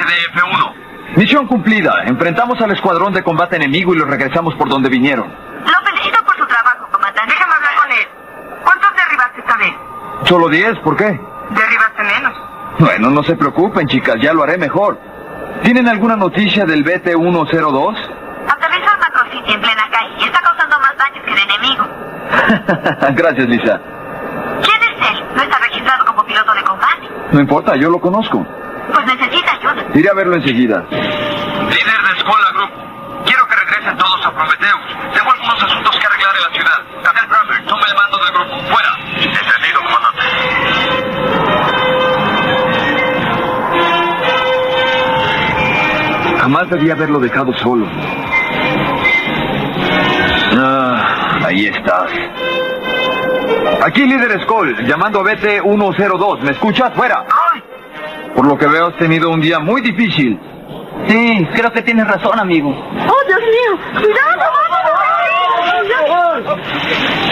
SDF-1. Misión cumplida. Enfrentamos al escuadrón de combate enemigo y los regresamos por donde vinieron. Lo felicito por su trabajo, comandante. Déjame hablar con él. ¿Cuántos derribaste esta vez? Solo 10, ¿por qué? Derribaste menos. Bueno, no se preocupen, chicas, ya lo haré mejor. ¿Tienen alguna noticia del BT-102? Aterrizó en Macro City en plena calle y está causando más daños que el enemigo. Gracias, Lisa. ¿Quién es él? No está registrado como piloto de combate. No importa, yo lo conozco. Pues necesita ayuda. Iré a verlo enseguida. Líder de Escuela Group, quiero que regresen todos a Prometheus. Tengo algunos asuntos que arreglar en la ciudad. Capitán Kramer, toma el mando del grupo. Fuera. Entendido, comandante. Jamás debía haberlo dejado solo. Ahí estás. Aquí, líder Skoll, llamando a BT-102. ¿Me escuchas? ¡Fuera! Por lo que veo, has tenido un día muy difícil. Sí, creo que tienes razón, amigo. ¡Oh, Dios mío! ¡Cuidado!